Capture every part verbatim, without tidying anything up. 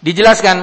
Dijelaskan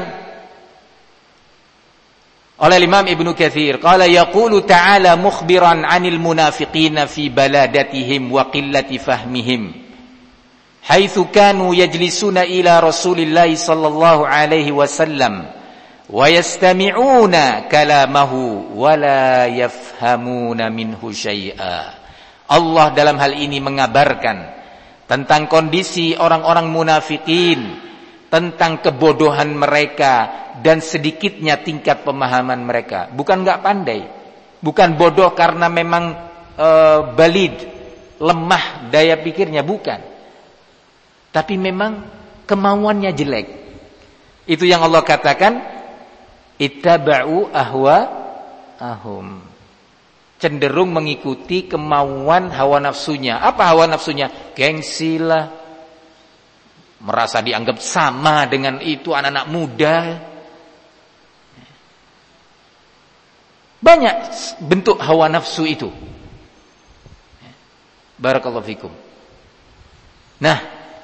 oleh Imam Ibnu Katsir, qala yaqulu ta'ala mukhbiran 'anil munafiqina fi baladatihim wa qillati fahmihim haitsu kanu yajlisuna ila Rasulillah sallallahu alaihi wasallam wa yastami'una kalamahu wa la yafhamuna minhu syai'a. Allah dalam hal ini mengabarkan tentang kondisi orang-orang munafikin, tentang kebodohan mereka dan sedikitnya tingkat pemahaman mereka. Bukan enggak pandai, bukan bodoh karena memang e, balid, lemah daya pikirnya, bukan. Tapi memang kemauannya jelek. Itu yang Allah katakan, ittaba'u ahwa'ahum. Cenderung mengikuti kemauan hawa nafsunya. Apa hawa nafsunya? Gengsi lah, merasa dianggap sama dengan itu anak-anak muda. Banyak bentuk hawa nafsu itu. Barakallahu fikum. Nah,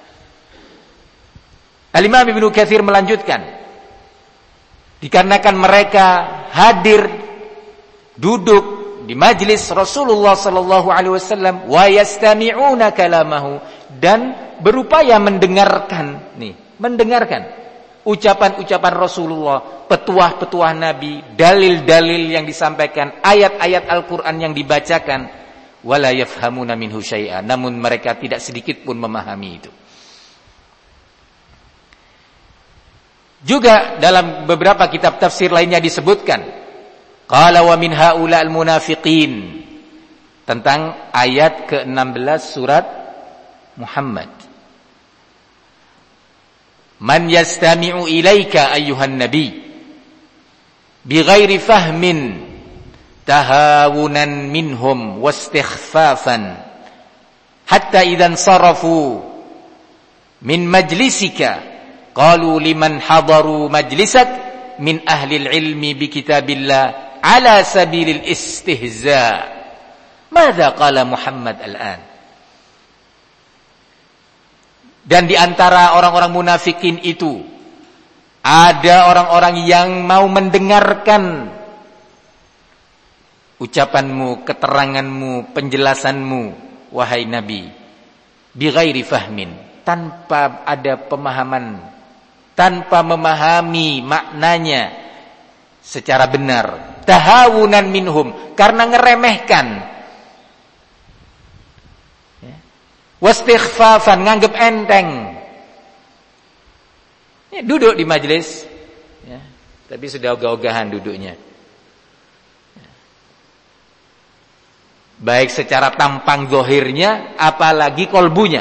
Al-Imam Ibnu Katsir melanjutkan, dikarenakan mereka hadir duduk di majlis Rasulullah sallallahu alaihi wasallam wa yastami'una kalamahu, dan berupaya mendengarkan nih, mendengarkan ucapan-ucapan Rasulullah, petuah-petuah Nabi, dalil-dalil yang disampaikan, ayat-ayat Al-Qur'an yang dibacakan, wala yafhamuna minhu syai'a, namun mereka tidak sedikit pun memahami itu. Juga dalam beberapa kitab tafsir lainnya disebutkan, qala wa min haula al-munafiqin, tentang ayat ke enam belas surat Muhammad. Man yastami'u ilaika ayyuhan nabi bighairi fahmin tahawunan minhum wastighfafan hatta idzan sarafu min majlisika qalu liman hadaru majlisak min ahli al-ilmi bi kitabillah ala sabilil istihza. Madza qala Muhammad al-an? Dan di antara orang-orang munafikin itu ada orang-orang yang mau mendengarkan ucapanmu, keteranganmu, penjelasanmu, wahai Nabi, bighairi fahmin, tanpa ada pemahaman, tanpa memahami maknanya secara benar, tahawunan minhum, karena ngeremehkan, wastighfafan, nganggep enteng, ya, duduk di majelis, ya, tapi sudah ogah-ogahan duduknya, ya. Baik secara tampang zahirnya, apalagi kolbunya.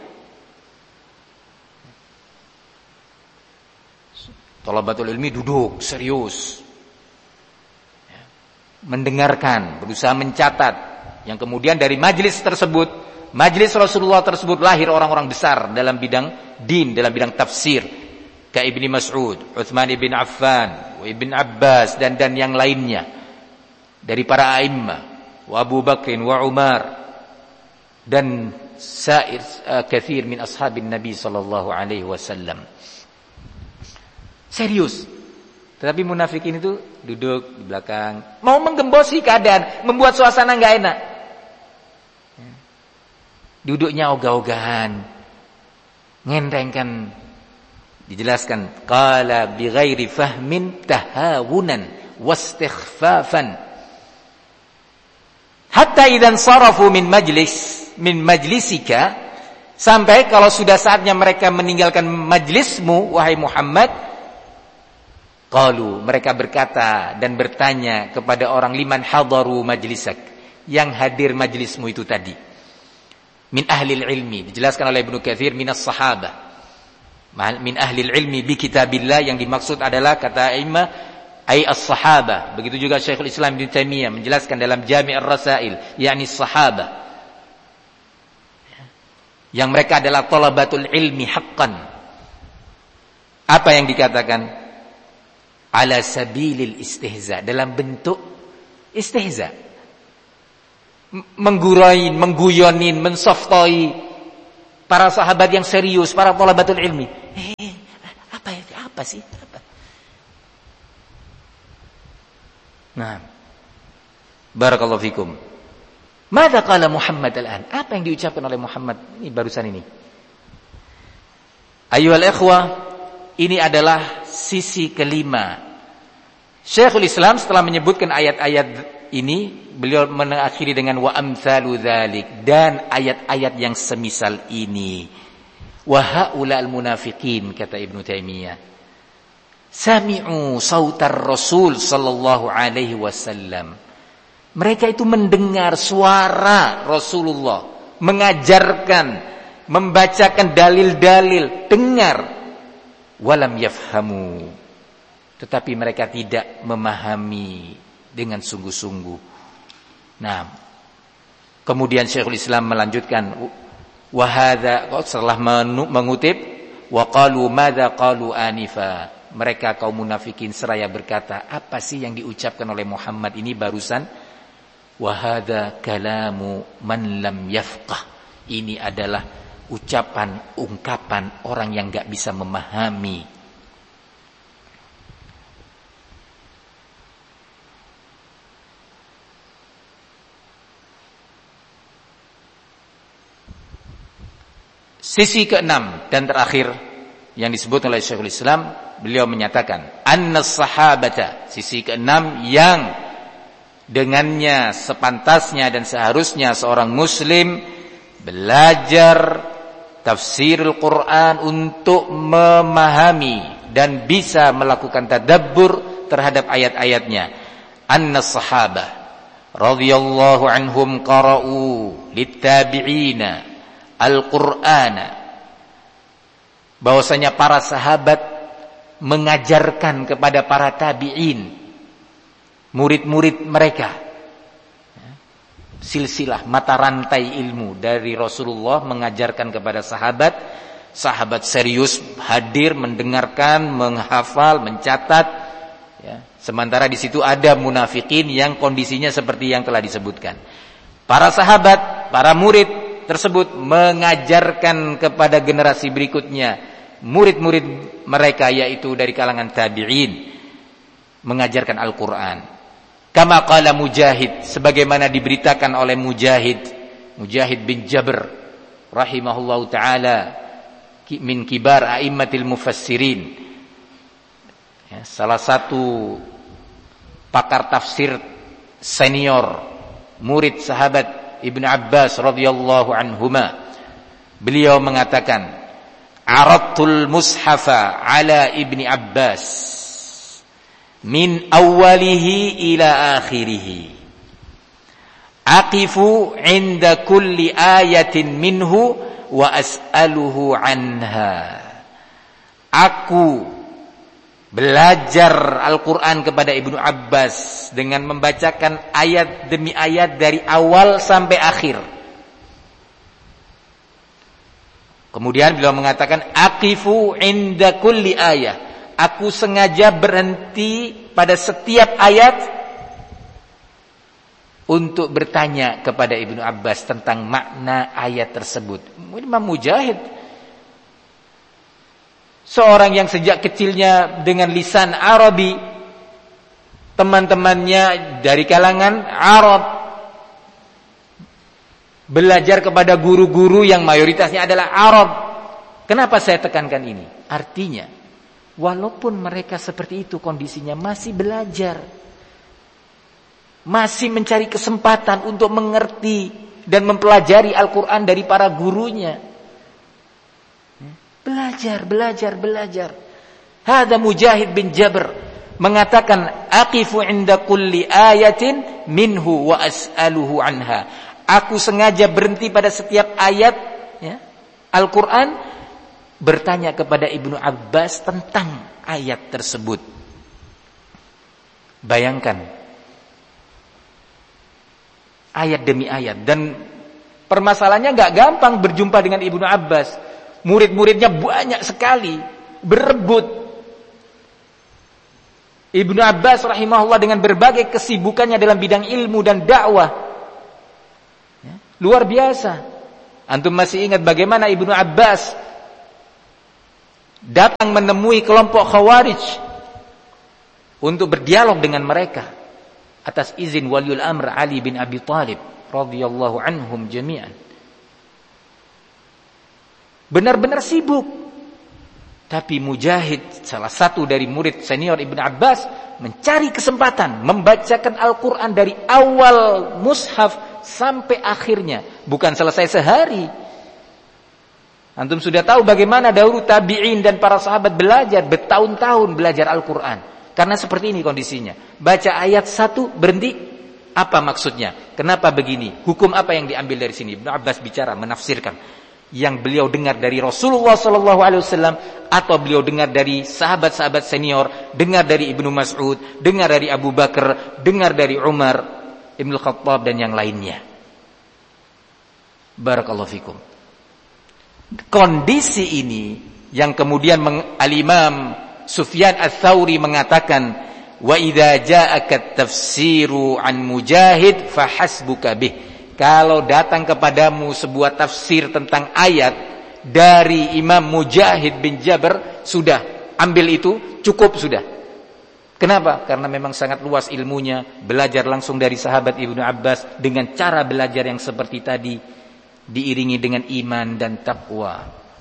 Thalabatul ilmi duduk serius, ya, mendengarkan, berusaha mencatat, yang kemudian dari majelis tersebut, majelis Rasulullah tersebut lahir orang-orang besar dalam bidang din, dalam bidang tafsir, kayak Ibnu Mas'ud, Utsman bin Affan, Ibn Abbas, dan dan yang lainnya dari para a'immah, wa Abu Bakr wa Umar, dan sair uh, katsir min ashabin Nabi sallallahu alaihi wasallam. Serius. Tetapi munafikin itu duduk di belakang, mau menggembosi keadaan, membuat suasana enggak enak. Duduknya ogah-ogahan, ngentengkan. Dijelaskan, qala bighairi fahmin tahawunan wastighfafan hatta idzan sarafu min majlis min majlisika, sampai kalau sudah saatnya mereka meninggalkan majlismu wahai Muhammad, qalu, mereka berkata dan bertanya kepada orang, liman hadaru majlisak, yang hadir majlismu itu tadi, min ahli ilmi, dijelaskan oleh Ibnu Katsir, minas sahabah, min ahli ilmi bi kitabillah, yang dimaksud adalah kata imam ay as-sahabah. Begitu juga Syekhul Islam Ibnu Taimiyah menjelaskan dalam Jami' ar-Rasail, yakni sahabah, yang mereka adalah thalabatul ilmi haqqan. Apa yang dikatakan? Ala sabilil istihza, dalam bentuk istihza, menggurain, mengguyonin, mensoftoi para sahabat yang serius, para thalabatul ilmi. Eh, apa itu? Apa apa sih? Apa? Nah, barakallahu fikum. Mada qala Muhammad al-an? Apa yang diucapkan oleh Muhammad ini barusan ini? Ayyuhal ikhwah, ini adalah sisi kelima. Syekhul Islam setelah menyebutkan ayat-ayat ini, beliau mengakhiri dengan wa amsalu dzalik, dan ayat-ayat yang semisal ini. Wa haulal munafiqin, kata Ibnu Taimiyah, sami'u sautar Rasul sallallahu alaihi wasallam. Mereka itu mendengar suara Rasulullah, mengajarkan, membacakan dalil-dalil, dengar. Walam yafhamu, tetapi mereka tidak memahami dengan sungguh-sungguh. Nah, kemudian Syekhul Islam melanjutkan, wa hadza, setelah mengutip, wa qalu madza qalu anifa. Mereka kaum munafikin seraya berkata, apa sih yang diucapkan oleh Muhammad ini barusan? Wa hadza kalamu man lam yafqah. Ini adalah ucapan, ungkapan orang yang enggak bisa memahami. Sisi keenam dan terakhir yang disebut oleh Syekhul Islam, beliau menyatakan annas sahabata, sisi keenam yang dengannya sepantasnya dan seharusnya seorang muslim belajar tafsirul Quran untuk memahami dan bisa melakukan tadabbur terhadap ayat-ayatnya. Annas sahabah radhiyallahu anhum qara'u littabi'ina Al-Qur'ana, bahwasanya para sahabat mengajarkan kepada para tabi'in, murid-murid mereka, silsilah mata rantai ilmu dari Rasulullah mengajarkan kepada sahabat. Sahabat serius hadir mendengarkan, menghafal, mencatat, ya. Sementara di situ ada munafikin yang kondisinya seperti yang telah disebutkan. Para sahabat, para murid tersebut mengajarkan kepada generasi berikutnya, murid-murid mereka yaitu dari kalangan tabi'in, mengajarkan Al-Quran. Kama qala Mujahid, sebagaimana diberitakan oleh Mujahid, Mujahid bin Jabr rahimahullahu ta'ala, min kibar a'immatil mufassirin, ya, salah satu pakar tafsir senior, murid sahabat Ibnu Abbas radhiyallahu anhuma. Beliau mengatakan, aradtul mushafa ala Ibni Abbas min awwalihi ila akhirih, aqifu inda kulli ayatin minhu wa as'aluhu anha. Aku belajar Al-Quran kepada Ibnu Abbas dengan membacakan ayat demi ayat dari awal sampai akhir. Kemudian beliau mengatakan, aqifu inda kulli ayah. Aku sengaja berhenti pada setiap ayat untuk bertanya kepada Ibnu Abbas tentang makna ayat tersebut. Imam Mujahid, seorang yang sejak kecilnya dengan lisan Arabi, teman-temannya dari kalangan Arab, belajar kepada guru-guru yang mayoritasnya adalah Arab. Kenapa saya tekankan ini? Artinya, walaupun mereka seperti itu kondisinya, masih belajar, masih mencari kesempatan untuk mengerti dan mempelajari Al-Quran dari para gurunya. Belajar, belajar, belajar. Hada Mujahid bin Jabr mengatakan, aqifu inda kulli ayatin minhu wa as'aluhu anha. Aku sengaja berhenti pada setiap ayat, ya, Al-Quran, bertanya kepada Ibnu Abbas tentang ayat tersebut. Bayangkan, ayat demi ayat. Dan permasalahannya gak gampang berjumpa dengan Ibnu Abbas. Murid-muridnya banyak sekali, berebut. Ibnu Abbas rahimahullah dengan berbagai kesibukannya dalam bidang ilmu dan dakwah, ya, luar biasa. Antum masih ingat bagaimana Ibnu Abbas datang menemui kelompok Khawarij untuk berdialog dengan mereka atas izin waliul amr Ali bin Abi Thalib radhiyallahu anhum jami'an. Benar-benar sibuk. Tapi Mujahid, salah satu dari murid senior Ibn Abbas, mencari kesempatan membacakan Al-Quran dari awal mushaf sampai akhirnya. Bukan selesai sehari. Antum sudah tahu bagaimana dahulu tabi'in dan para sahabat belajar bertahun-tahun belajar Al-Quran. Karena seperti ini kondisinya. Baca ayat satu, berhenti. Apa maksudnya? Kenapa begini? Hukum apa yang diambil dari sini? Ibn Abbas bicara, menafsirkan. Yang beliau dengar dari Rasulullah sallallahu alaihi wasallam atau beliau dengar dari sahabat-sahabat senior, dengar dari Ibnu Mas'ud, dengar dari Abu Bakar, dengar dari Umar Ibnu Khattab dan yang lainnya. Barakallahu fikum. Kondisi ini yang kemudian Al-Imam Sufyan Ats-Tsauri mengatakan, wa idza ja'aka tafsiru an Mujahid fahasbuka bih. Kalau datang kepadamu sebuah tafsir tentang ayat dari Imam Mujahid bin Jabr, sudah, ambil itu, cukup sudah. Kenapa? Karena memang sangat luas ilmunya, belajar langsung dari sahabat Ibnu Abbas dengan cara belajar yang seperti tadi, diiringi dengan iman dan takwa.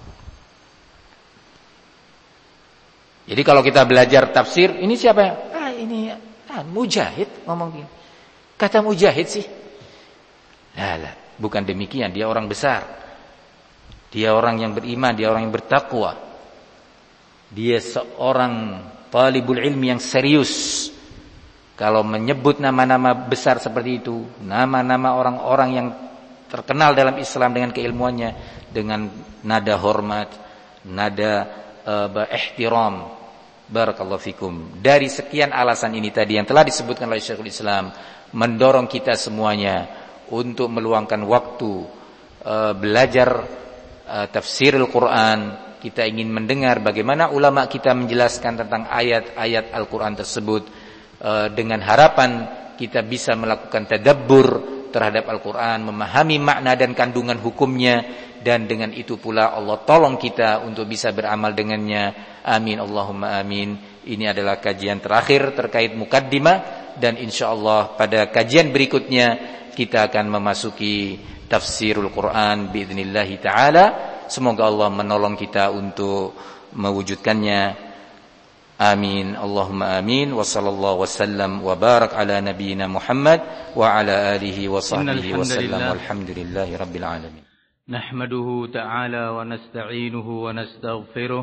Jadi kalau kita belajar tafsir, ini siapa ya? Ah, ini ah, Mujahid ngomong gini. Kata Mujahid sih. Nah, lah, bukan demikian, dia orang besar. Dia orang yang beriman, dia orang yang bertakwa. Dia seorang talibul ilmi yang serius. Kalau menyebut nama-nama besar seperti itu, nama-nama orang-orang yang terkenal dalam Islam dengan keilmuannya, dengan nada hormat, nada uh, ihtiram. Barakallahu fikum. Dari sekian alasan ini tadi yang telah disebutkan oleh Syekhul Islam, mendorong kita semuanya untuk meluangkan waktu uh, belajar uh, tafsirul Quran. Kita ingin mendengar bagaimana ulama kita menjelaskan tentang ayat-ayat Al-Quran tersebut, uh, dengan harapan kita bisa melakukan tadabbur terhadap Al-Quran, memahami makna dan kandungan hukumnya, dan dengan itu pula Allah tolong kita untuk bisa beramal dengannya. Amin Allahumma amin. Ini adalah kajian terakhir terkait mukaddimah, dan insyaallah pada kajian berikutnya kita akan memasuki tafsirul Quran biidznillah ta'ala. Semoga Allah menolong kita untuk mewujudkannya. Amin Allahumma amin. Wa sallallahu wasallam wa barak ala nabiyyina Muhammad wa ala alihi wa sahbihi wasallam. Walhamdulillahi rabbil alamin. Nahmaduhu ta'ala wa nasta'inuhu wa nastaghfiruh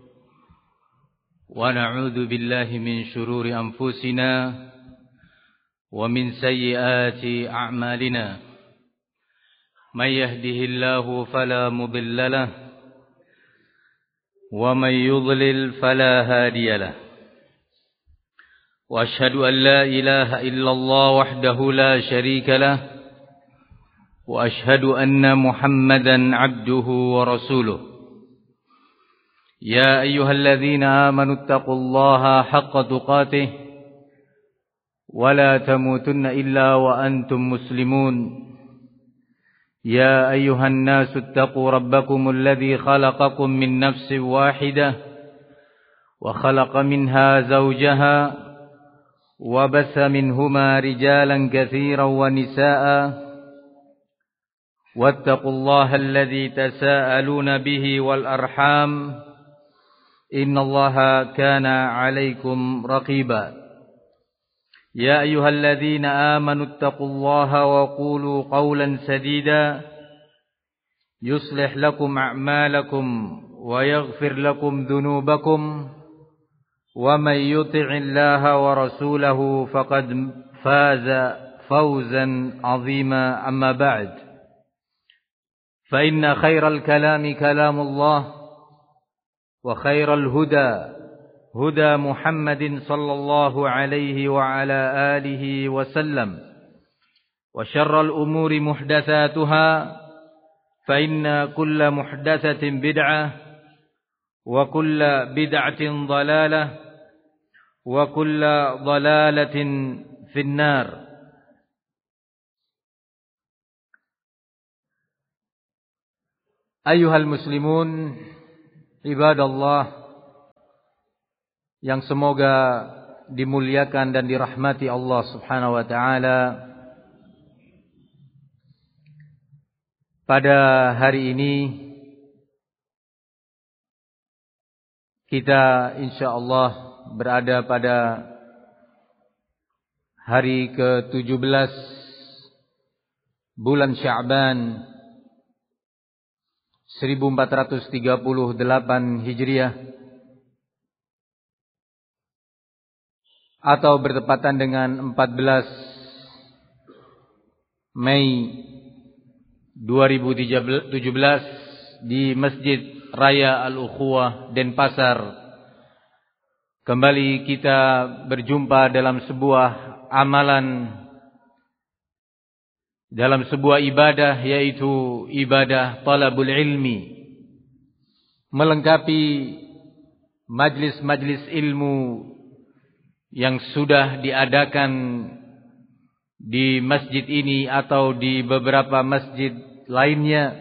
wa na'udzu billahi min shururi anfusina ومن سيئات أعمالنا من يهده الله فلا مضل له ومن يضلل فلا هادي له وأشهد أن لا إله إلا الله وحده لا شريك له وأشهد أن محمدا عبده ورسوله يا أيها الذين آمنوا اتقوا الله حق تقاته ولا تموتن إلا وأنتم مسلمون يا أيها الناس اتقوا ربكم الذي خلقكم من نفس واحدة وخلق منها زوجها وبث منهما رجالا كثيرا ونساء واتقوا الله الذي تساءلون به والأرحام إن الله كان عليكم رقيبا يا أيها الذين آمنوا اتقوا الله وقولوا قولا سديدا يصلح لكم أعمالكم ويغفر لكم ذنوبكم ومن يطع الله ورسوله فقد فاز فوزا عظيما. أما بعد فإن خير الكلام كلام الله وخير الهدى هدى محمد صلى الله عليه وعلى آله وسلم وشر الأمور محدثاتها فإن كل محدثة بدعة وكل بدعة ضلالة وكل ضلالة في النار. أيها المسلمون عباد الله، yang semoga dimuliakan dan dirahmati Allah Subhanahu wa taala. Pada hari ini kita insyaallah berada pada hari ke tujuh belas bulan Sya'ban seribu empat ratus tiga puluh delapan Hijriah, atau bertepatan dengan empat belas Mei dua ribu tujuh belas di Masjid Raya Al-Ukhuwah Denpasar. Kembali kita berjumpa dalam sebuah amalan, dalam sebuah ibadah, yaitu ibadah talabul ilmi, melengkapi majlis-majlis ilmu yang sudah diadakan di masjid ini atau di beberapa masjid lainnya,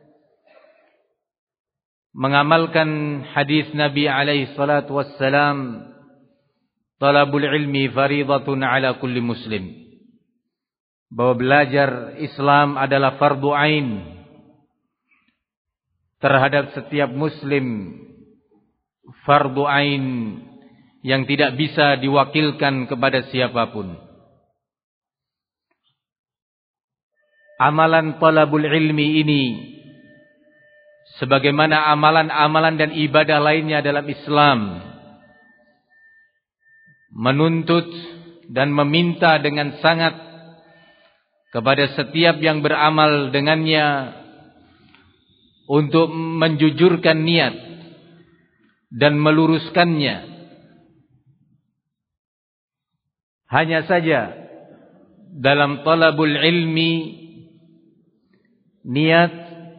mengamalkan hadis Nabi alaihi salatu wassalam, talabul ilmi faridatun ala kulli muslim, bahwa belajar Islam adalah fardu ain terhadap setiap muslim, fardu ain yang tidak bisa diwakilkan kepada siapapun. Amalan talabul ilmi ini, sebagaimana amalan-amalan dan ibadah lainnya dalam Islam, menuntut dan meminta dengan sangat kepada setiap yang beramal dengannya untuk menjujurkan niat dan meluruskannya. Hanya saja dalam talabul ilmi, niat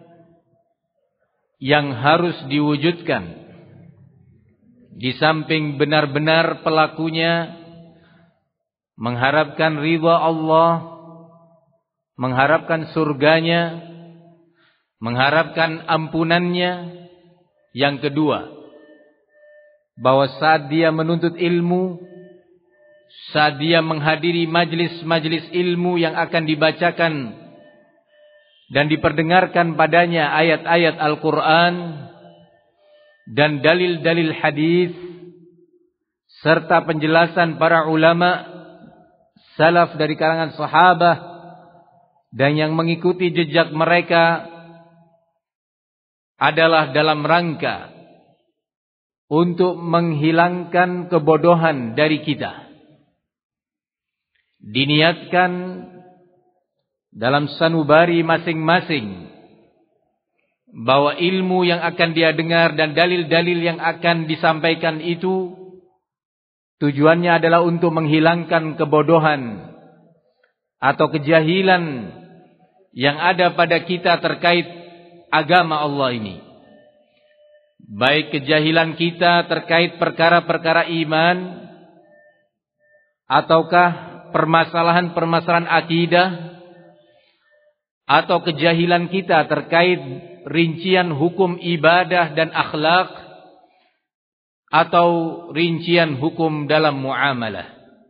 yang harus diwujudkan, di samping benar-benar pelakunya mengharapkan ridha Allah, mengharapkan surganya, mengharapkan ampunannya. Yang kedua, bahwa saat dia menuntut ilmu, saat dia menghadiri majlis-majlis ilmu yang akan dibacakan dan diperdengarkan padanya ayat-ayat Al-Quran dan dalil-dalil hadis serta penjelasan para ulama salaf dari kalangan sahabat dan yang mengikuti jejak mereka, adalah dalam rangka untuk menghilangkan kebodohan dari kita. Diniatkan dalam sanubari masing-masing bahwa ilmu yang akan dia dengar dan dalil-dalil yang akan disampaikan itu tujuannya adalah untuk menghilangkan kebodohan atau kejahilan yang ada pada kita terkait agama Allah ini. Baik kejahilan kita terkait perkara-perkara iman, ataukah permasalahan-permasalahan akidah, atau kejahilan kita terkait rincian hukum ibadah dan akhlak, atau rincian hukum dalam muamalah.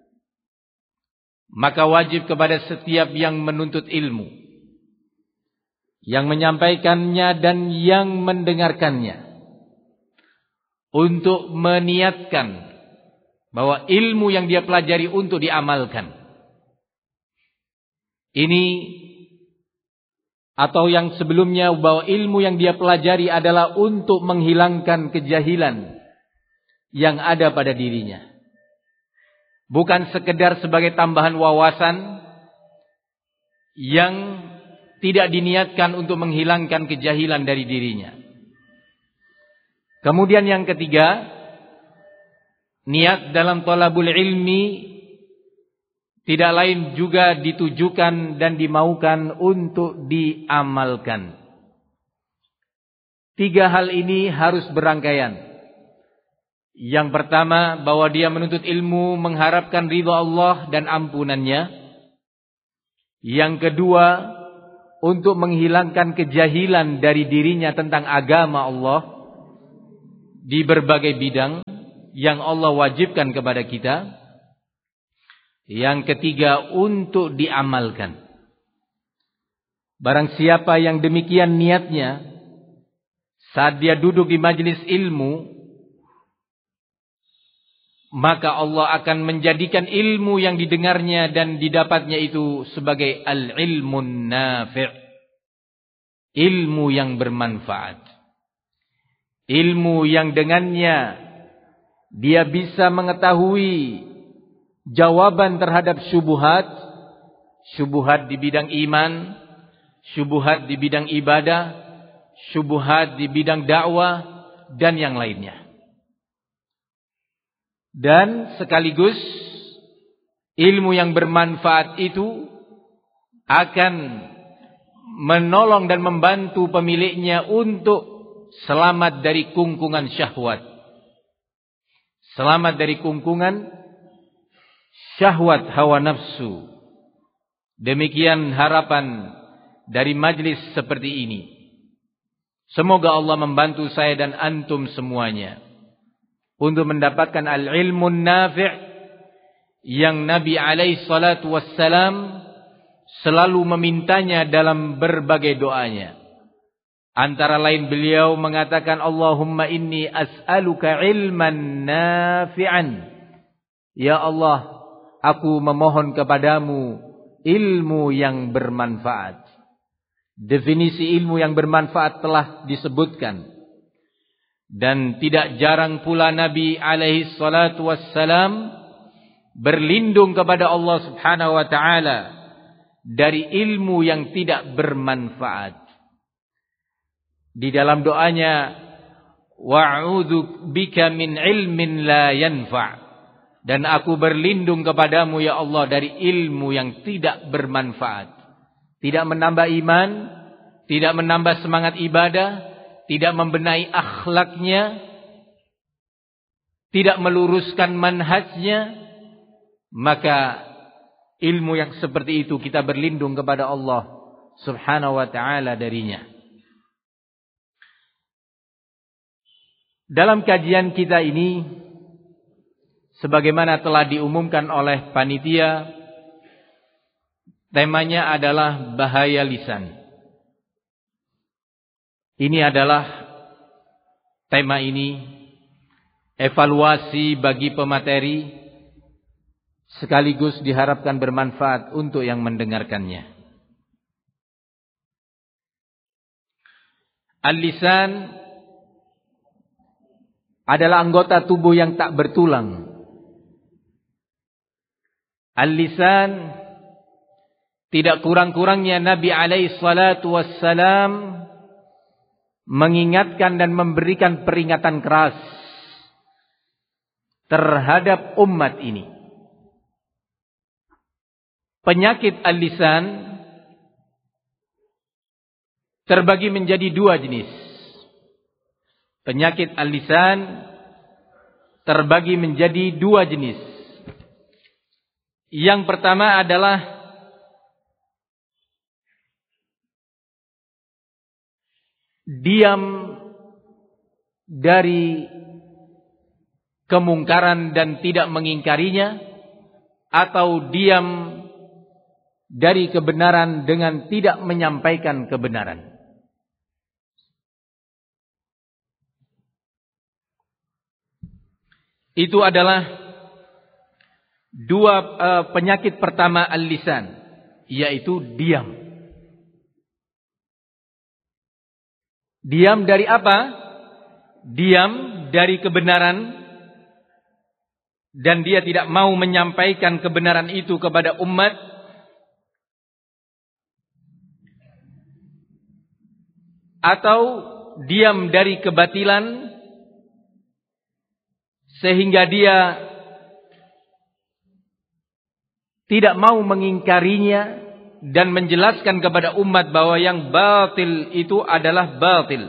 Maka wajib kepada setiap yang menuntut ilmu, yang menyampaikannya dan yang mendengarkannya, untuk meniatkan bahwa ilmu yang dia pelajari untuk diamalkan. Ini atau yang sebelumnya, bahwa ilmu yang dia pelajari adalah untuk menghilangkan kejahilan yang ada pada dirinya. Bukan sekedar sebagai tambahan wawasan yang tidak diniatkan untuk menghilangkan kejahilan dari dirinya. Kemudian yang ketiga, niat dalam talabul ilmi tidak lain juga ditujukan dan dimaukan untuk diamalkan. Tiga hal ini harus berangkaian. Yang pertama, bahwa dia menuntut ilmu mengharapkan ridha Allah dan ampunannya. Yang kedua, untuk menghilangkan kejahilan dari dirinya tentang agama Allah di berbagai bidang. yang Allah wajibkan kepada kita. Yang ketiga, untuk diamalkan. Barang siapa yang demikian niatnya, saat dia duduk di majlis ilmu, maka Allah akan menjadikan ilmu yang didengarnya dan didapatnya itu sebagai al-ilmun nafi'. Ilmu yang bermanfaat. Ilmu yang dengannya dia bisa mengetahui jawaban terhadap syubhat. Syubhat di bidang iman, syubhat di bidang ibadah, syubhat di bidang dakwah, dan yang lainnya. Dan sekaligus ilmu yang bermanfaat itu akan menolong dan membantu pemiliknya untuk selamat dari kungkungan syahwat. Selamat dari kungkungan syahwat hawa nafsu. Demikian harapan dari majlis seperti ini. Semoga Allah membantu saya dan antum semuanya untuk mendapatkan al-ilmun nafi' yang Nabi alaihi salatu wassalam selalu memintanya dalam berbagai doanya. Antara lain beliau mengatakan, Allahumma inni as'aluka ilman nafi'an. Ya Allah, aku memohon kepadamu ilmu yang bermanfaat. Definisi ilmu yang bermanfaat telah disebutkan. Dan tidak jarang pula Nabi alaihi salatu wassalam berlindung kepada Allah subhanahu wa ta'ala dari ilmu yang tidak bermanfaat. Di dalam doanya, wa'udzu bika min ilmin la yanfa'. Dan aku berlindung kepadamu ya Allah dari ilmu yang tidak bermanfaat. Tidak menambah iman, tidak menambah semangat ibadah, tidak membenahi akhlaknya, tidak meluruskan manhajnya. Maka ilmu yang seperti itu kita berlindung kepada Allah subhanahu wa ta'ala darinya. Dalam kajian kita ini, sebagaimana telah diumumkan oleh panitia, temanya adalah bahaya lisan. Ini adalah tema ini, evaluasi bagi pemateri, sekaligus diharapkan bermanfaat untuk yang mendengarkannya. Al-lisan adalah anggota tubuh yang tak bertulang. Al-lisan, tidak kurang-kurangnya Nabi alaihi salatu wassalam mengingatkan dan memberikan peringatan keras terhadap umat ini. Penyakit al-lisan terbagi menjadi dua jenis. Penyakit al-lisan terbagi menjadi dua jenis. Yang pertama adalah diam dari kemungkaran dan tidak mengingkarinya, atau diam dari kebenaran dengan tidak menyampaikan kebenaran. Itu adalah dua uh, penyakit pertama al-lisan, yaitu diam. Diam dari apa? Diam dari kebenaran, dan dia tidak mau menyampaikan kebenaran itu kepada umat. Atau diam dari kebatilan, sehingga dia tidak mau mengingkarinya dan menjelaskan kepada umat bahwa yang batil itu adalah batil.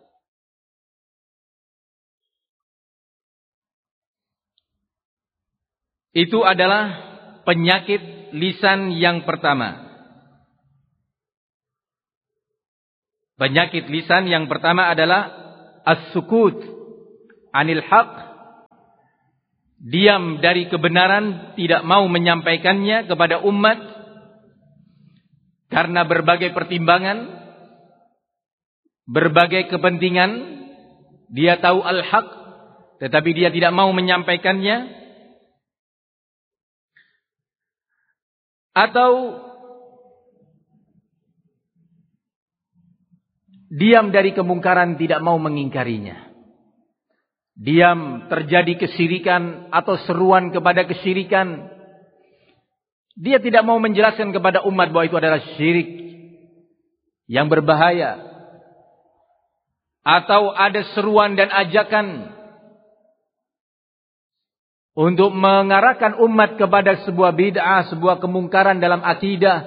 Itu adalah penyakit lisan yang pertama. Penyakit lisan yang pertama adalah as-sukut anil haq diam dari kebenaran, tidak mau menyampaikannya kepada umat karena berbagai pertimbangan, berbagai kepentingan. Dia tahu al-haq, tetapi dia tidak mau menyampaikannya. Atau diam dari kemungkaran, tidak mau mengingkarinya. Diam terjadi kesyirikan atau seruan kepada kesyirikan, dia tidak mau menjelaskan kepada umat bahwa itu adalah syirik yang berbahaya. Atau ada seruan dan ajakan untuk mengarahkan umat kepada sebuah bid'ah, sebuah kemungkaran dalam akidah.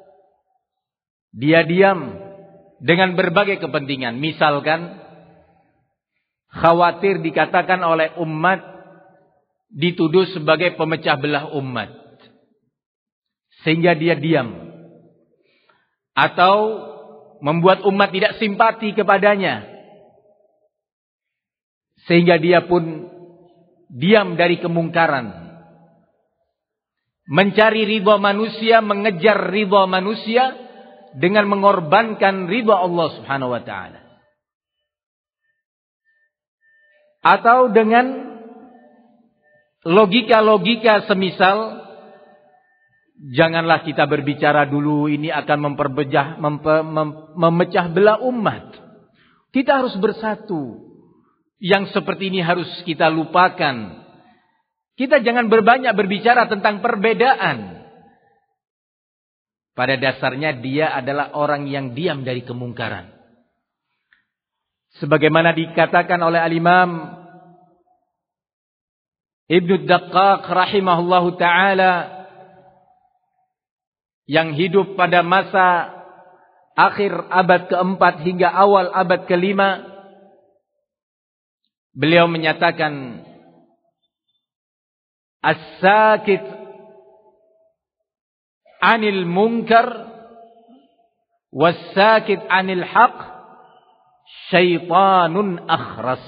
Dia diam dengan berbagai kepentingan. Misalkan khawatir dikatakan oleh umat, dituduh sebagai pemecah belah umat, sehingga dia diam. Atau membuat umat tidak simpati kepadanya, sehingga dia pun diam dari kemungkaran. Mencari ridha manusia, mengejar ridha manusia dengan mengorbankan ridha Allah Subhanahu wa taala. Atau dengan logika-logika semisal, janganlah kita berbicara dulu, ini akan memperbejah, mempe, mem, memecah belah umat. Kita harus bersatu. Yang seperti ini harus kita lupakan. Kita jangan berbanyak berbicara tentang perbedaan. Pada dasarnya dia adalah orang yang diam dari kemungkaran. Sebagaimana dikatakan oleh Al-Imam Ibnu Daqqaq rahimahullahu ta'ala, yang hidup pada masa akhir abad keempat hingga awal abad kelima. Beliau menyatakan, as-sakit anil munkar was-sakit anil haq syaitanun akhras.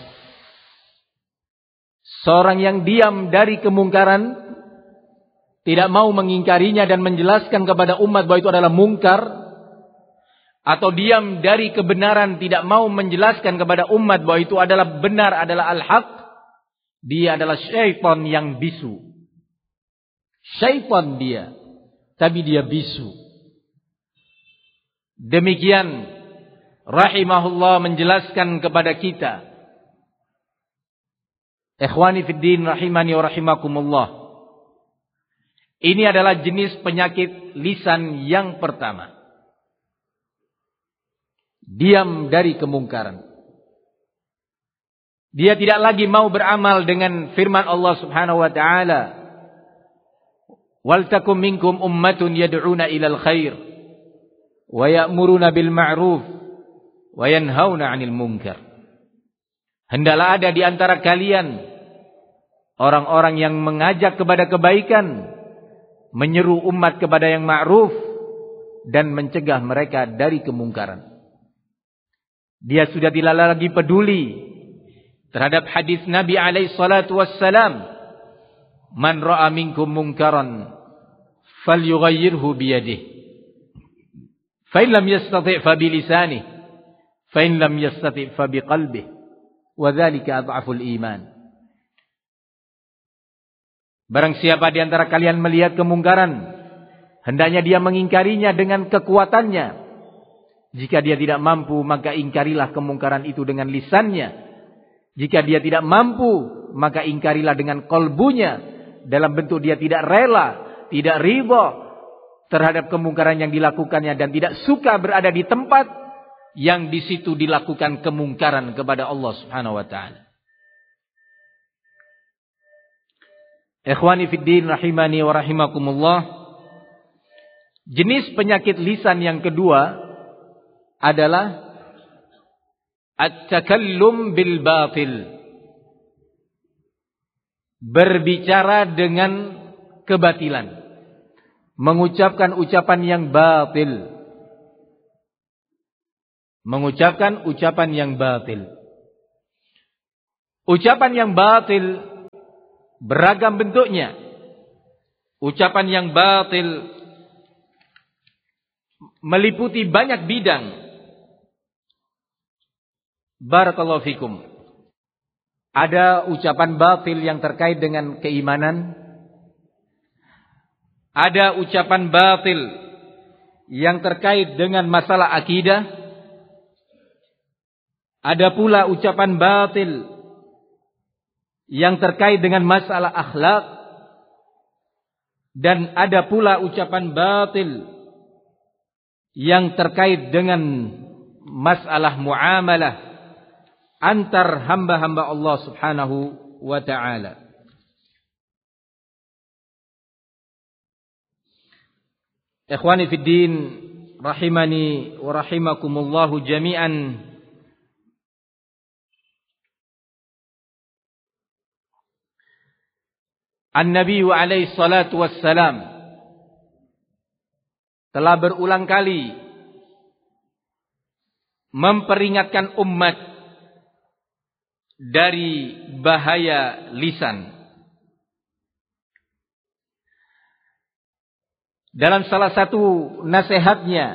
Seorang yang diam dari kemungkaran, tidak mau mengingkarinya dan menjelaskan kepada umat bahwa itu adalah mungkar, atau diam dari kebenaran, tidak mau menjelaskan kepada umat bahwa itu adalah benar, adalah al-haq, dia adalah syaitan yang bisu. Syaitan dia, tapi dia bisu. Demikian rahimahullah menjelaskan kepada kita. Ikhwani fiddin rahimani wa rahimakumullah. Ini adalah jenis penyakit lisan yang pertama. Diam dari kemungkaran. Dia tidak lagi mau beramal dengan firman Allah Subhanahu wa taala, "Wal takum minkum ummatun yad'una ilal khair wa ya'muruna bil ma'ruf wa yanhauna 'anil munkar." Hendaklah ada di antara kalian orang-orang yang mengajak kepada kebaikan, menyeru umat kepada yang ma'ruf, dan mencegah mereka dari kemungkaran. Dia sudah tidak lagi peduli terhadap hadis Nabi alaihi salatu wassalam, "Man ra'a minkum munkaran falyughayyirhu biyadihi, fa in lam yastati' fa bilisanihi, fa in lam yastati' fa biqalbihi, wa dzalika adhaful iman." Barang siapa di antara kalian melihat kemungkaran, hendaknya dia mengingkarinya dengan kekuatannya. Jika dia tidak mampu, maka ingkarilah kemungkaran itu dengan lisannya. Jika dia tidak mampu, maka ingkarilah dengan kolbunya, dalam bentuk dia tidak rela, tidak ridha terhadap kemungkaran yang dilakukannya, dan tidak suka berada di tempat yang di situ dilakukan kemungkaran kepada Allah Subhanahu wa taala. Ikhwani fiddin rahimani wa rahimakumullah. Jenis penyakit lisan yang kedua adalah at-takallum bil batil. Berbicara dengan kebatilan, mengucapkan ucapan yang batil. Mengucapkan ucapan yang batil. Ucapan yang batil beragam bentuknya. Ucapan yang batil meliputi banyak bidang. Barakallahu fikum. Ada ucapan batil yang terkait dengan keimanan. Ada ucapan batil yang terkait dengan masalah akidah. Ada pula ucapan batil yang terkait dengan masalah akhlak. Dan ada pula ucapan batil yang terkait dengan masalah muamalah antar hamba-hamba Allah Subhanahu wa ta'ala. Ikhwani fid din, rahimani wa rahimakumullahu jami'an. An-Nabi alaihi salatu wassalam telah berulang kali memperingatkan umat dari bahaya lisan. Dalam salah satu nasihatnya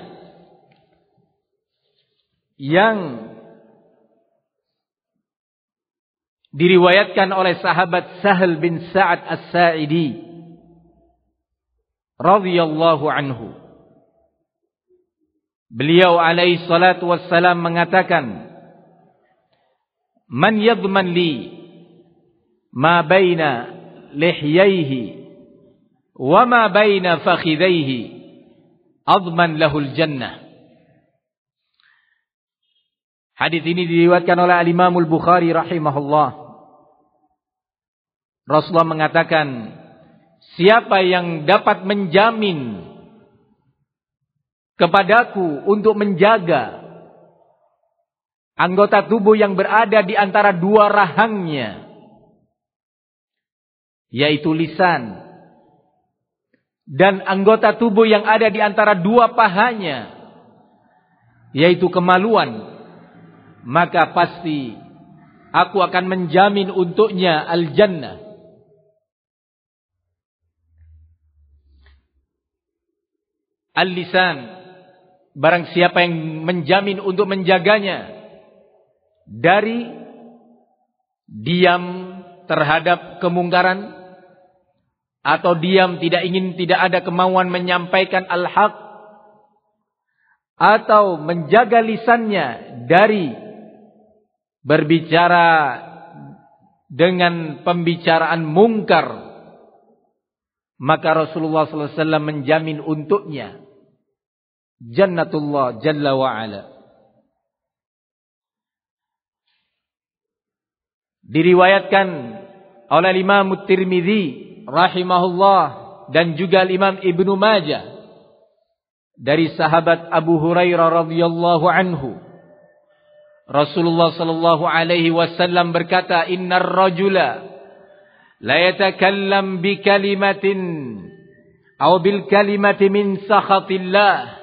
yang diriwayatkan oleh sahabat Sahal bin Sa'ad As-Sa'idi radhiyallahu anhu, beliau alaihi salatu wassalam mengatakan, man yadman li ma baina lihyaihi wa ma baina fakhidhaihi adman lahul jannah. Hadis ini diriwayatkan oleh Al-Imam Al-Bukhari rahimahullah. Rasulullah mengatakan, siapa yang dapat menjamin kepadaku untuk menjaga anggota tubuh yang berada di antara dua rahangnya, yaitu lisan, dan anggota tubuh yang ada di antara dua pahanya, yaitu kemaluan, maka pasti aku akan menjamin untuknya al-jannah. Al-lisan, barang siapa yang menjamin untuk menjaganya dari diam terhadap kemungkaran, atau diam tidak ingin, tidak ada kemauan menyampaikan al-haq, atau menjaga lisannya dari berbicara dengan pembicaraan mungkar, maka Rasulullah sallallahu alaihi wasallam menjamin untuknya jannatullah jalla wa ala. Diriwayatkan oleh Imam Tirmidzi rahimahullah dan juga Imam Ibnu Majah dari sahabat Abu Hurairah radhiyallahu anhu, Rasulullah sallallahu alaihi wasallam berkata, innar rajula la yatakallam bi kalimatin aw bil kalimati min sakhatillah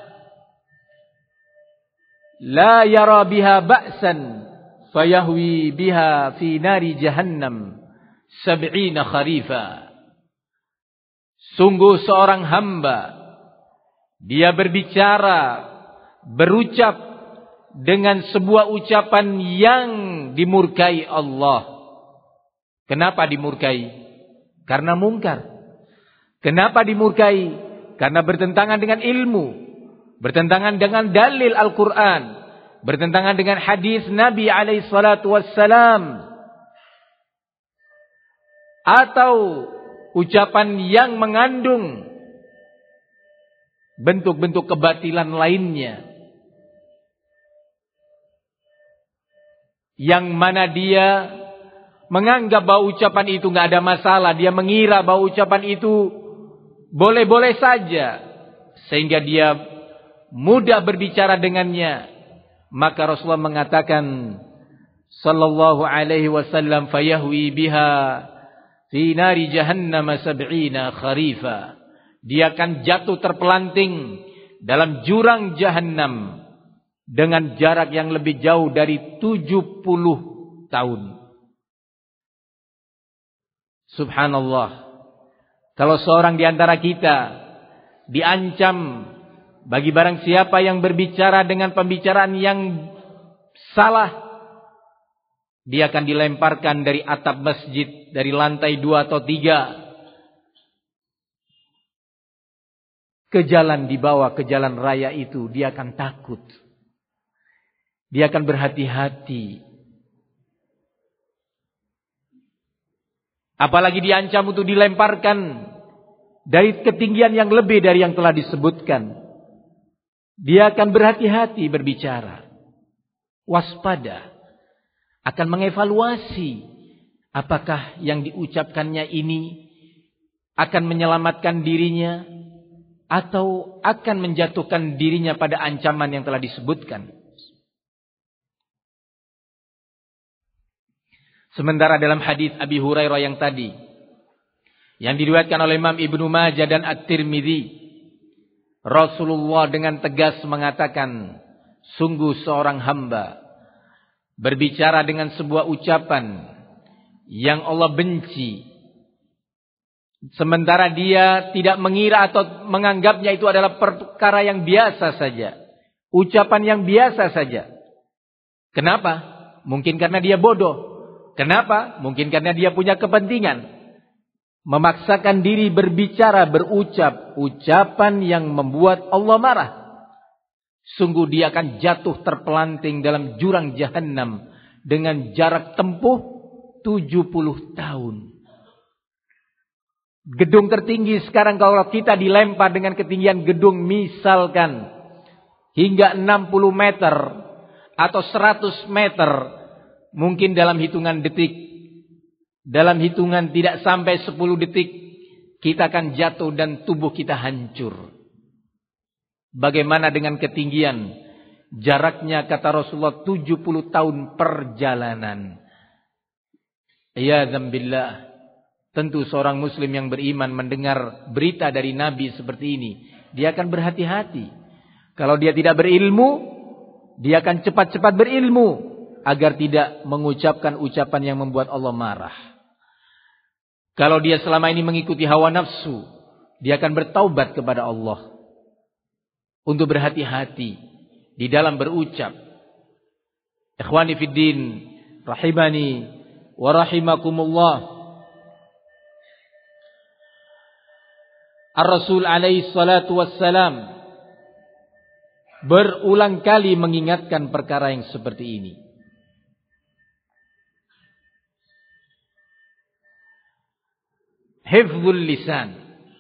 la yara biha ba'san fayahwi biha fi nari jahannam sab'ina kharifa. Sungguh seorang hamba, dia berbicara, berucap dengan sebuah ucapan yang dimurkai Allah. Kenapa dimurkai? Karena mungkar. Kenapa dimurkai? Karena bertentangan dengan ilmu, bertentangan dengan dalil Al-Quran, bertentangan dengan hadis Nabi alaihi salatu wassalam, atau ucapan yang mengandung bentuk-bentuk kebatilan lainnya, yang mana dia menganggap bahwa ucapan itu nggak ada masalah, dia mengira bahwa ucapan itu boleh-boleh saja, sehingga dia mudah berbicara dengannya. Maka Rasulullah mengatakan sallallahu alaihi wasallam, fayahwi biha fi nari jahannam sab'ina kharifa. Dia akan jatuh terpelanting dalam jurang jahannam dengan jarak yang lebih jauh dari tujuh puluh tahun. Subhanallah. Kalau seorang di antara kita diancam bagi barang siapa yang berbicara dengan pembicaraan yang salah, dia akan dilemparkan dari atap masjid, dari lantai dua atau tiga, ke jalan, dibawa ke jalan raya itu. Dia akan takut. Dia akan berhati-hati. Apalagi diancam untuk dilemparkan dari ketinggian yang lebih dari yang telah disebutkan. Dia akan berhati-hati berbicara. Waspada. Akan mengevaluasi apakah yang diucapkannya ini akan menyelamatkan dirinya atau akan menjatuhkan dirinya pada ancaman yang telah disebutkan. Sementara dalam hadis Abi Hurairah yang tadi, yang diriwayatkan oleh Imam Ibnu Majah dan At-Tirmidzi, Rasulullah dengan tegas mengatakan, sungguh seorang hamba berbicara dengan sebuah ucapan yang Allah benci, sementara dia tidak mengira atau menganggapnya itu adalah perkara yang biasa saja, ucapan yang biasa saja. Kenapa? Mungkin karena dia bodoh. Kenapa? Mungkin karena dia punya kepentingan. Memaksakan diri berbicara, berucap ucapan yang membuat Allah marah. Sungguh dia akan jatuh terpelanting dalam jurang Jahannam dengan jarak tempuh tujuh puluh tahun. Gedung tertinggi sekarang kalau kita dilempar dengan ketinggian gedung misalkan hingga enam puluh meter atau seratus meter, mungkin dalam hitungan detik, dalam hitungan tidak sampai sepuluh detik, kita akan jatuh dan tubuh kita hancur. Bagaimana dengan ketinggian? Jaraknya kata Rasulullah tujuh puluh tahun perjalanan. Ya dzambillah. Tentu seorang muslim yang beriman mendengar berita dari Nabi seperti ini, dia akan berhati-hati. Kalau dia tidak berilmu, dia akan cepat-cepat berilmu agar tidak mengucapkan ucapan yang membuat Allah marah. Kalau dia selama ini mengikuti hawa nafsu, dia akan bertaubat kepada Allah untuk berhati-hati di dalam berucap. Ikhwani fiddin, rahimani wa rahimakumullah. Ar-Rasul alaihi salatu wassalam berulang kali mengingatkan perkara yang seperti ini. Hifdzul lisan.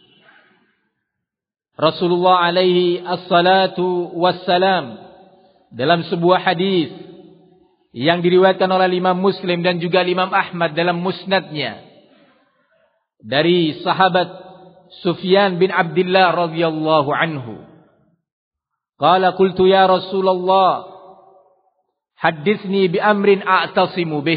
Rasulullah alaihi assalatu wassalam dalam sebuah hadis yang diriwayatkan oleh Imam Muslim dan juga Imam Ahmad dalam musnadnya dari sahabat Sufyan bin Abdullah radhiyallahu anhu, qala qultu ya Rasulullah haditsni bi amrin a'tasimu bih.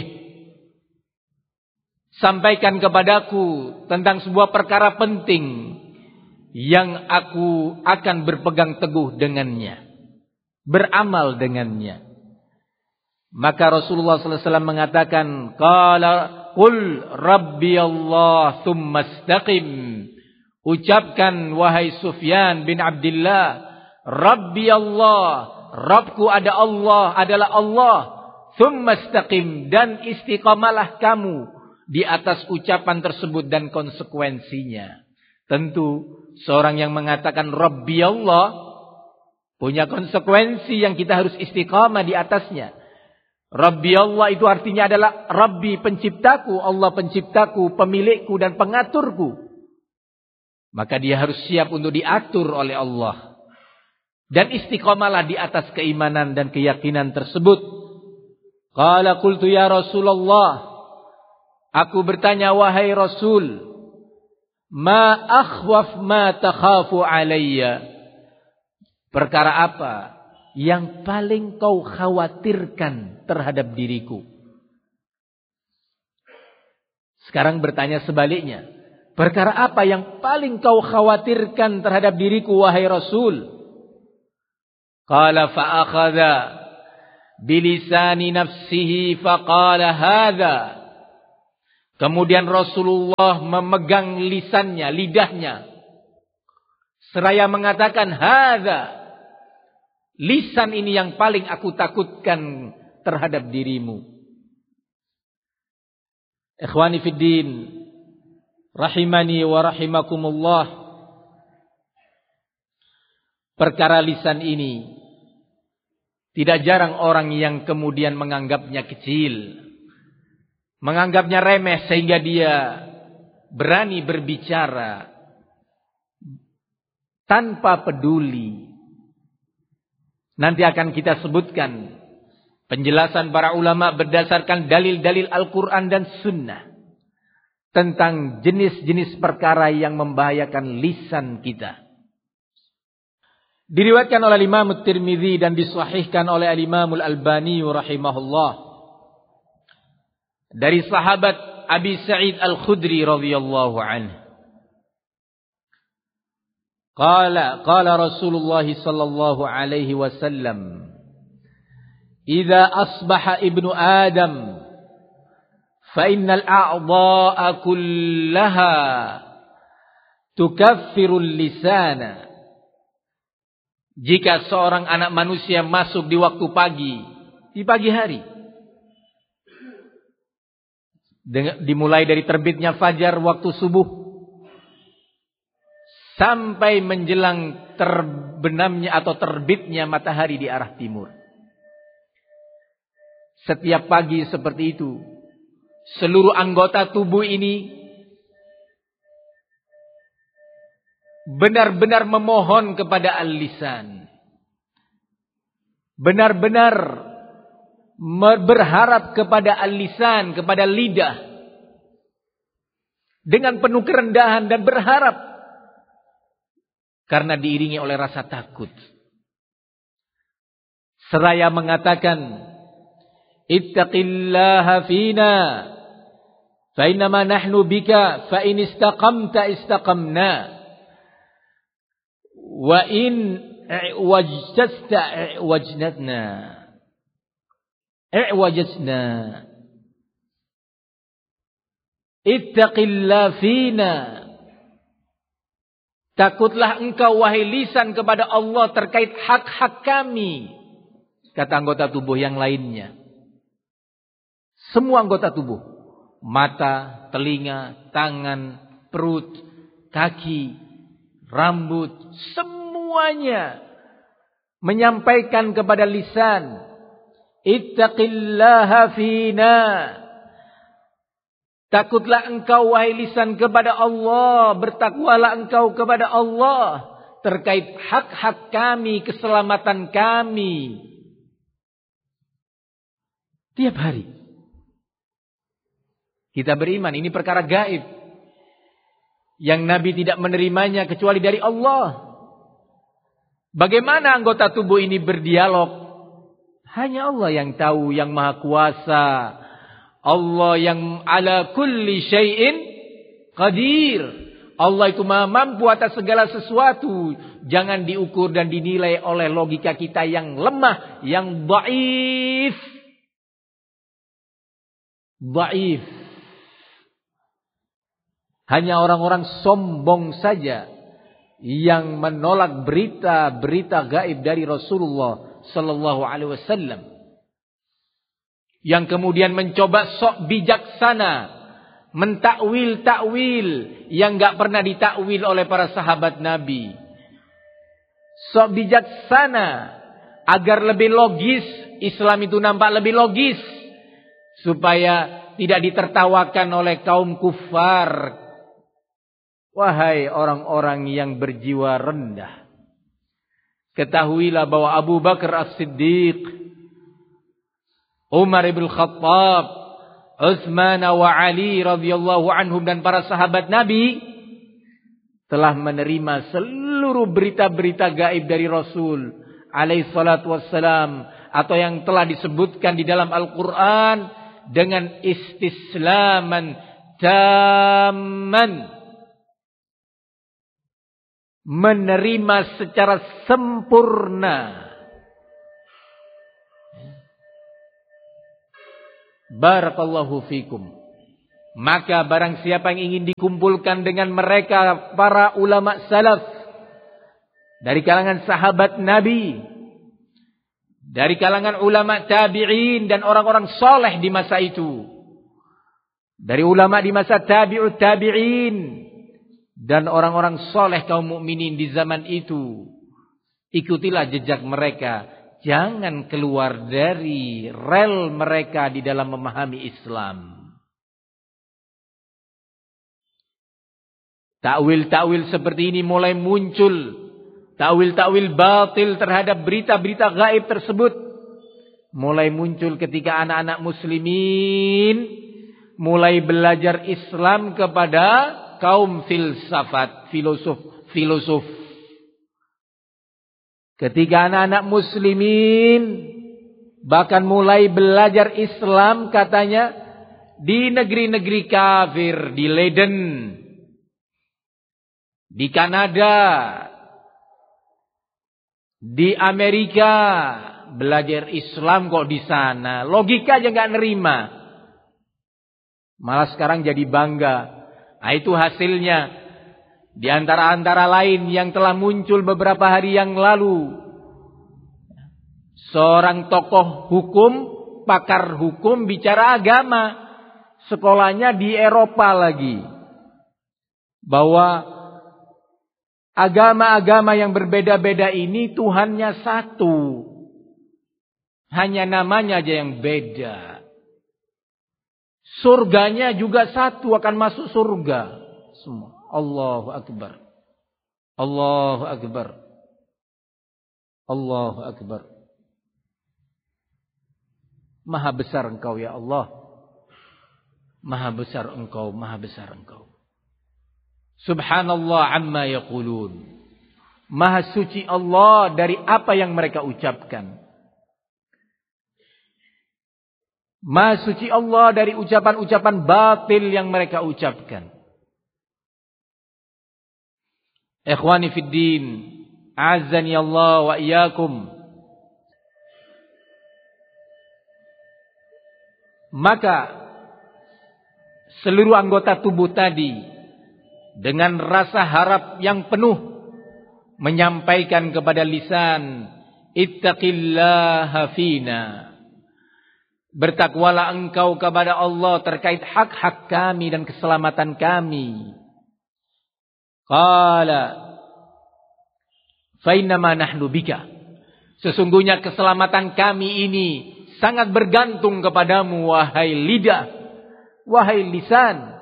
Sampaikan kepadaku tentang sebuah perkara penting yang aku akan berpegang teguh dengannya, beramal dengannya. Maka Rasulullah sallallahu alaihi wasallam mengatakan, qala qul rabbi Allah tsumma istaqim. Ucapkan wahai Sufyan bin Abdullah, Rabbi Allah, Rabbku ada Allah, adalah Allah, tsumma istaqim, dan istiqamalah kamu di atas ucapan tersebut dan konsekuensinya. Tentu seorang yang mengatakan Rabbi Allah punya konsekuensi yang kita harus istiqamah di atasnya. Rabbi Allah itu artinya adalah Rabbi penciptaku, Allah penciptaku, pemilikku dan pengaturku. Maka dia harus siap untuk diatur oleh Allah. Dan istiqamalah di atas keimanan dan keyakinan tersebut. Qala qultu ya Rasulullah, aku bertanya wahai Rasul, ma akhwaf ma takhafu alayya. Perkara apa yang paling kau khawatirkan terhadap diriku? Sekarang bertanya sebaliknya. Perkara apa yang paling kau khawatirkan terhadap diriku wahai Rasul? Qala fa akhadha bilisani nafsihi faqala hadha. Kemudian Rasulullah memegang lisannya, lidahnya, seraya mengatakan, hadza, lisan ini yang paling aku takutkan terhadap dirimu. Ikhwani fiddin, rahimani wa rahimakumullah. Perkara lisan ini tidak jarang orang yang kemudian menganggapnya kecil, menganggapnya remeh sehingga dia berani berbicara tanpa peduli. Nanti akan kita sebutkan penjelasan para ulama berdasarkan dalil-dalil Al-Quran dan Sunnah tentang jenis-jenis perkara yang membahayakan lisan kita. Diriwayatkan oleh Imam Tirmidzi dan disahihkan oleh Imam Al-Albani rahimahullah dari sahabat Abi Sa'id Al-Khudri radhiyallahu anhu. Qala qala Rasulullah sallallahu alaihi wasallam, "Idza asbaha ibnu Adam fa innal a'dha'a kullaha tukaffiru lisana." Jika seorang anak manusia masuk di waktu pagi, di pagi hari, dimulai dari terbitnya fajar waktu subuh sampai menjelang terbenamnya atau terbitnya matahari di arah timur. Setiap pagi seperti itu, seluruh anggota tubuh ini benar-benar memohon kepada al-lisan. Benar-benar berharap kepada al-lisan, kepada lidah. Dengan penuh kerendahan dan berharap. Karena diiringi oleh rasa takut. Seraya mengatakan, ittaqillaha fina, fa innama nahnu bika, fa in istaqamta istaqamna, wa in wajtasta wajnatna, i'wajatna. Ittaqillaha fina. Takutlah engkau wahai lisan kepada Allah terkait hak-hak kami. Kata anggota tubuh yang lainnya. Semua anggota tubuh. Mata, telinga, tangan, perut, kaki, rambut. Semuanya menyampaikan kepada lisan. Ittaqillaha fina. Takutlah engkau wahai lisan kepada Allah. Bertakwalah engkau kepada Allah. Terkait hak-hak kami, keselamatan kami. Tiap hari. Kita beriman. Ini perkara gaib. Yang Nabi tidak menerimanya kecuali dari Allah. Bagaimana anggota tubuh ini berdialog? Hanya Allah yang tahu, yang maha kuasa. Allah yang ala kulli syai'in qadir. Allah itu maha mampu atas segala sesuatu. Jangan diukur dan dinilai oleh logika kita yang lemah, yang dhaif. Dhaif. Hanya orang-orang sombong saja yang menolak berita-berita gaib dari Rasulullah sallallahu alaihi wasallam. Yang kemudian mencoba sok bijaksana, mentakwil-takwil yang gak pernah ditakwil oleh para sahabat Nabi. Sok bijaksana agar lebih logis, Islam itu nampak lebih logis, supaya tidak ditertawakan oleh kaum kufar. Wahai orang-orang yang berjiwa rendah, ketahuilah bahwa Abu Bakar As-Siddiq, Umar ibn Khattab, Utsman wa Ali radhiyallahu anhum dan para sahabat Nabi telah menerima seluruh berita-berita gaib dari Rasul alaihi salatu wassalam, atau yang telah disebutkan di dalam Al-Quran dengan istislaman tamman, menerima secara sempurna. Barakallahu fikum. Maka barang siapa yang ingin dikumpulkan dengan mereka para ulama salaf dari kalangan sahabat Nabi, dari kalangan ulama tabi'in dan orang-orang soleh di masa itu, dari ulama di masa tabi'ut tabi'in dan orang-orang soleh kaum mukminin di zaman itu, ikutilah jejak mereka. Jangan keluar dari rel mereka di dalam memahami Islam. Takwil-takwil seperti ini mulai muncul. Takwil-takwil batil terhadap berita-berita gaib tersebut mulai muncul ketika anak-anak muslimin mulai belajar Islam kepada kaum filsafat, filosof-filosof. Ketika anak-anak muslimin bahkan mulai belajar Islam katanya di negeri-negeri kafir, di Leiden, di Kanada, di Amerika, belajar Islam kok di sana. Logika aja nggak nerima. Malah sekarang jadi bangga. Nah, itu hasilnya. Di antara-antara lain yang telah muncul beberapa hari yang lalu, seorang tokoh hukum, pakar hukum bicara agama, sekolahnya di Eropa lagi, bahwa agama-agama yang berbeda-beda ini Tuhannya satu, hanya namanya aja yang beda. Surganya juga satu, akan masuk surga semua. Allahu Akbar. Allahu Akbar. Allahu Akbar. Maha besar Engkau ya Allah. Maha besar Engkau, maha besar Engkau. Subhanallah amma yaqulun. Maha suci Allah dari apa yang mereka ucapkan. Maha suci Allah dari ucapan-ucapan batil yang mereka ucapkan. Ikhwani fid din, azani Allah wa iyyakum. Maka seluruh anggota tubuh tadi dengan rasa harap yang penuh menyampaikan kepada lisan, ittaqillaha fina. Bertakwalah engkau kepada Allah terkait hak-hak kami dan keselamatan kami. Qala fa innama nahnu bika. Sesungguhnya keselamatan kami ini sangat bergantung kepadamu wahai lidah, wahai lisan.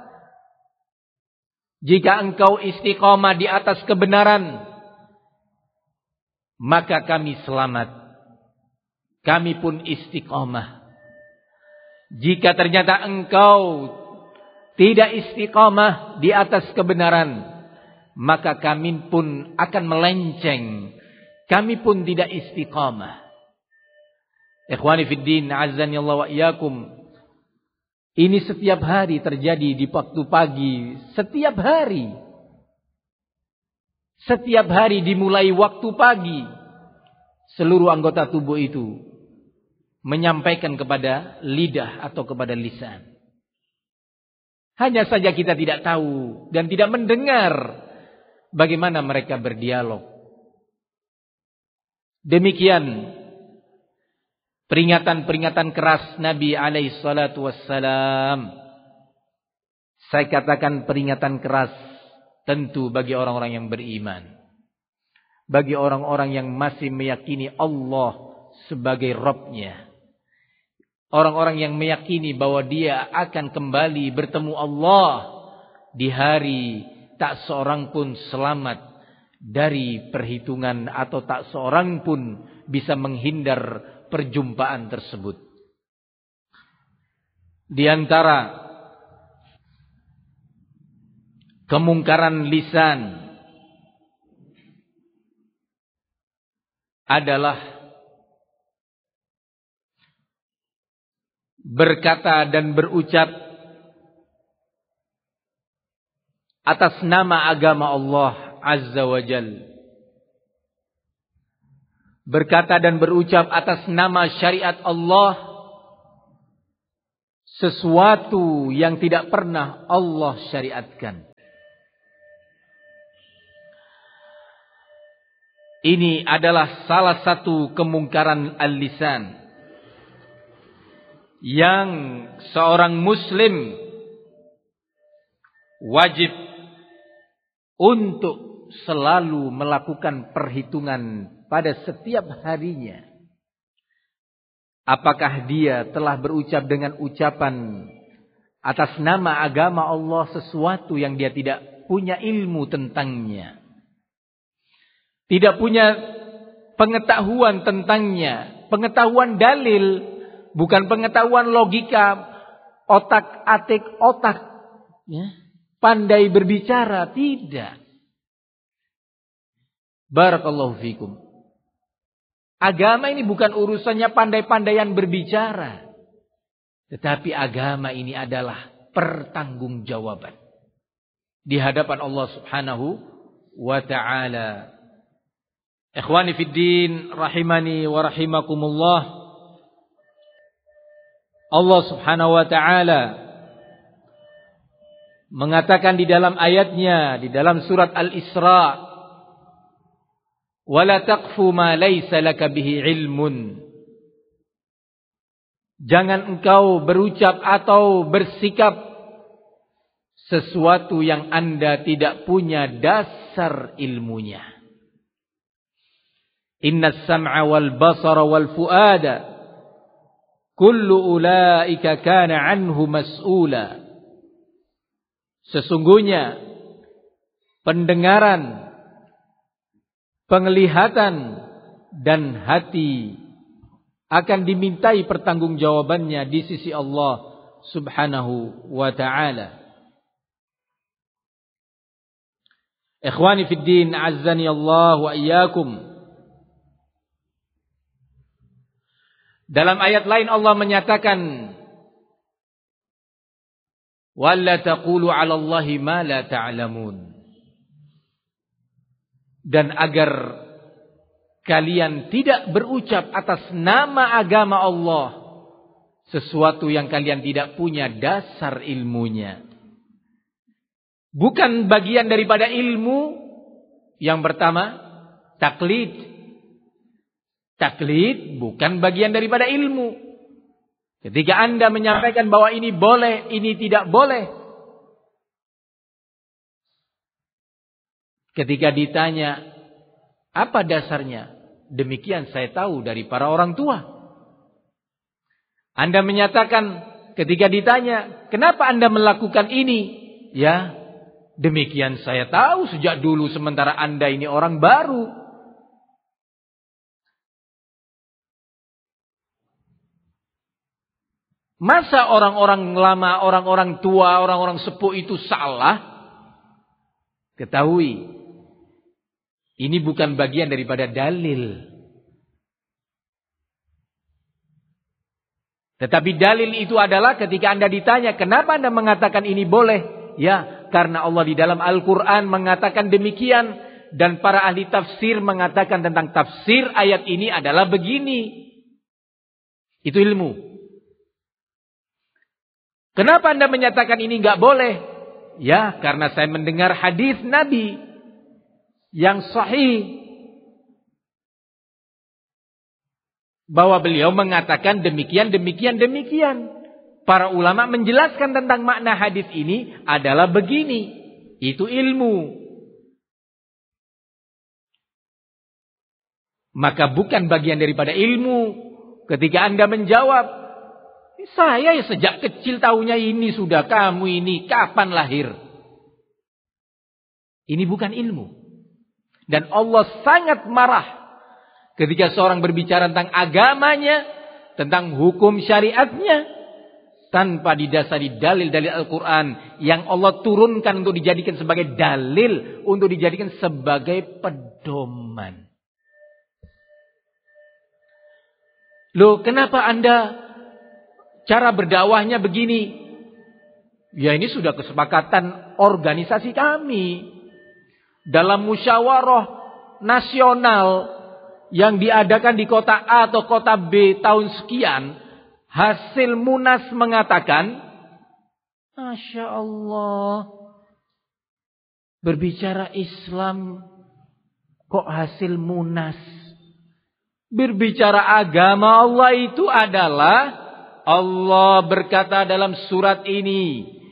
Jika engkau istiqamah di atas kebenaran, maka kami selamat. Kami pun istiqamah. Jika ternyata engkau tidak istiqamah di atas kebenaran, maka kami pun akan melenceng. Kami pun tidak istiqamah. Ikhwani fid din, azani Allah wa iyyakum. Ini setiap hari terjadi di waktu pagi. Setiap hari. Setiap hari dimulai waktu pagi. Seluruh anggota tubuh itu menyampaikan kepada lidah atau kepada lisan. Hanya saja kita tidak tahu dan tidak mendengar bagaimana mereka berdialog. Demikian peringatan-peringatan keras Nabi alaihi salatu wassalam. Saya katakan peringatan keras tentu bagi orang-orang yang beriman. Bagi orang-orang yang masih meyakini Allah sebagai Rabb-Nya. Orang-orang yang meyakini bahwa dia akan kembali bertemu Allah di hari tak seorang pun selamat dari perhitungan atau tak seorang pun bisa menghindar perjumpaan tersebut. Di antara kemungkaran lisan adalah berkata dan berucap atas nama agama Allah Azza wa Jal. Berkata dan berucap atas nama syariat Allah sesuatu yang tidak pernah Allah syariatkan. Ini adalah salah satu kemungkaran al-lisan yang seorang muslim wajib untuk selalu melakukan perhitungan pada setiap harinya. Apakah dia telah berucap dengan ucapan atas nama agama Allah sesuatu yang dia tidak punya ilmu tentangnya, tidak punya pengetahuan tentangnya, pengetahuan dalil, bukan pengetahuan logika, otak-atik otak, ya, pandai berbicara, tidak. Barakallahu fikum. Agama ini bukan urusannya pandai-pandaian berbicara, tetapi agama ini adalah pertanggungjawaban di hadapan Allah Subhanahu wa ta'ala. Ikhwani fid din, rahimani wa rahimakumullah. Allah Subhanahu wa ta'ala mengatakan di dalam ayatnya, di dalam surat Al-Isra, wala taqfu ma laysa laka bihi ilmun. Jangan engkau berucap atau bersikap sesuatu yang Anda tidak punya dasar ilmunya. Innas sam'a wal basara wal fuada kullu ulaika kana anhu mas'ula. Sesungguhnya pendengaran, penglihatan dan hati akan dimintai pertanggungjawabannya di sisi Allah Subhanahu wa ta'ala. Ikhwani fid din, azzani Allah wa iyyakum. Dalam ayat lain Allah menyatakan, wala taqulu 'ala Allahi ma la ta'lamun. Dan agar kalian tidak berucap atas nama agama Allah sesuatu yang kalian tidak punya dasar ilmunya. Bukan bagian daripada ilmu. Yang pertama, taklid. Taklid bukan bagian daripada ilmu. Ketika Anda menyampaikan bahwa ini boleh, ini tidak boleh, ketika ditanya, apa dasarnya? Demikian saya tahu dari para orang tua. Anda menyatakan ketika ditanya, kenapa Anda melakukan ini? Ya, demikian saya tahu sejak dulu, sementara Anda ini orang baru. Masa orang-orang lama, orang-orang tua, orang-orang sepuh itu salah? Ketahui, ini bukan bagian daripada dalil. Tetapi dalil itu adalah ketika Anda ditanya, kenapa Anda mengatakan ini boleh? Ya, karena Allah di dalam Al-Quran mengatakan demikian. Dan para ahli tafsir mengatakan tentang tafsir ayat ini adalah begini. Itu ilmu. Kenapa Anda menyatakan ini enggak boleh? Ya, karena saya mendengar hadis Nabi yang sahih bahwa beliau mengatakan demikian, demikian, demikian. Para ulama menjelaskan tentang makna hadis ini adalah begini. Itu ilmu. Maka bukan bagian daripada ilmu ketika Anda menjawab, saya ya sejak kecil tahunya ini sudah, kamu ini kapan lahir? Ini bukan ilmu. Dan Allah sangat marah ketika seorang berbicara tentang agamanya, tentang hukum syariatnya, tanpa didasari dalil-dalil Al-Quran yang Allah turunkan untuk dijadikan sebagai dalil, untuk dijadikan sebagai pedoman. Loh, kenapa Anda cara berdakwahnya begini? Ya, ini sudah kesepakatan organisasi kami. Dalam musyawarah nasional yang diadakan di kota A atau kota B tahun sekian, hasil Munas mengatakan, Masya Allah, berbicara Islam kok hasil Munas. Berbicara agama Allah itu adalah Allah berkata dalam surat ini,